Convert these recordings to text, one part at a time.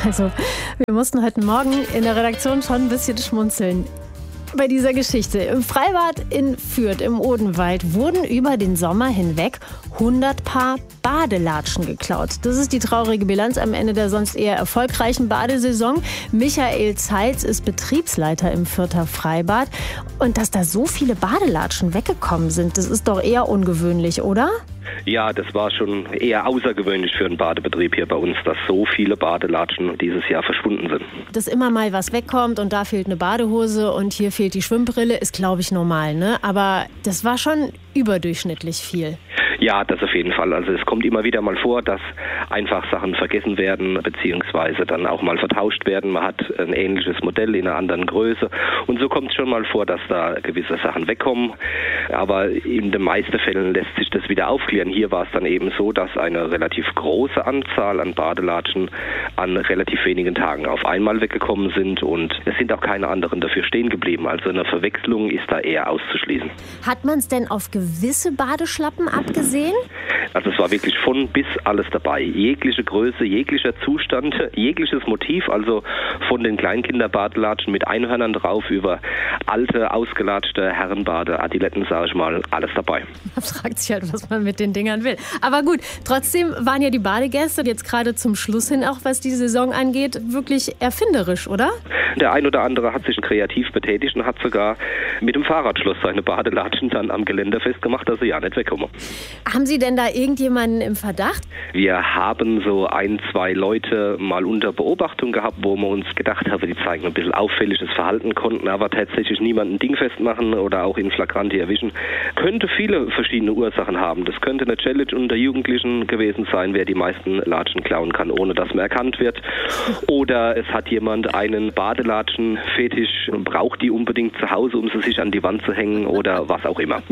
Also, wir mussten heute Morgen in der Redaktion schon ein bisschen schmunzeln bei dieser Geschichte. Im Freibad in Fürth im Odenwald wurden über den Sommer hinweg 100 Paar Badelatschen geklaut. Das ist die traurige Bilanz am Ende der sonst eher erfolgreichen Badesaison. Michael Zeitz ist Betriebsleiter im Fürther Freibad. Und dass da so viele Badelatschen weggekommen sind, das ist doch eher ungewöhnlich, oder? Ja, das war schon eher außergewöhnlich für einen Badebetrieb hier bei uns, dass so viele Badelatschen dieses Jahr verschwunden sind. Dass immer mal was wegkommt und da fehlt eine Badehose und hier fehlt die Schwimmbrille, ist, glaube ich, normal, ne? Aber das war schon überdurchschnittlich viel. Ja, das auf jeden Fall. Also es kommt immer wieder mal vor, dass einfach Sachen vergessen werden beziehungsweise dann auch mal vertauscht werden. Man hat ein ähnliches Modell in einer anderen Größe und so kommt es schon mal vor, dass da gewisse Sachen wegkommen. Aber in den meisten Fällen lässt sich das wieder aufklären. Hier war es dann eben so, dass eine relativ große Anzahl an Badelatschen an relativ wenigen Tagen auf einmal weggekommen sind und es sind auch keine anderen dafür stehen geblieben. Also eine Verwechslung ist da eher auszuschließen. Hat man es denn auf gewisse Badeschlappen abgesehen? Also es war wirklich von bis alles dabei. Jegliche Größe, jeglicher Zustand, jegliches Motiv, also von den Kleinkinderbadelatschen mit Einhörnern drauf über alte, ausgelatschte Herrenbade, Adiletten, sage ich mal, alles dabei. Man fragt sich halt, was man mit den Dingern will. Aber gut, trotzdem waren ja die Badegäste jetzt gerade zum Schluss hin, auch was die Saison angeht, wirklich erfinderisch, oder? Der ein oder andere hat sich kreativ betätigt und hat sogar mit dem Fahrradschloss seine Badelatschen dann am Geländer festgemacht, dass sie ja nicht wegkommen. Haben Sie denn da irgendjemanden im Verdacht? Wir haben so 1, 2 Leute mal unter Beobachtung gehabt, wo wir uns gedacht haben, die zeigen ein bisschen auffälliges Verhalten, konnten aber tatsächlich niemanden dingfest machen oder auch in Flagranti erwischen. Könnte viele verschiedene Ursachen haben. Das könnte eine Challenge unter Jugendlichen gewesen sein, wer die meisten Latschen klauen kann, ohne dass man erkannt wird. Oder es hat jemand einen Badelatschen-Fetisch und braucht die unbedingt zu Hause, um sie sich an die Wand zu hängen oder was auch immer.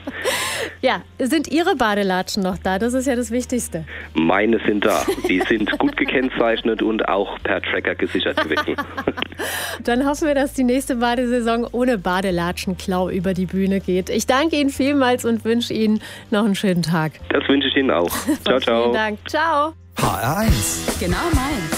Ja, sind Ihre Badelatschen noch da? Das ist ja das Wichtigste. Meine sind da. Die sind gut gekennzeichnet und auch per Tracker gesichert gewesen. Dann hoffen wir, dass die nächste Badesaison ohne Badelatschenklau über die Bühne geht. Ich danke Ihnen vielmals und wünsche Ihnen noch einen schönen Tag. Das wünsche ich Ihnen auch. Ciao, ciao. Vielen Dank. Ciao. HR1. Genau meins.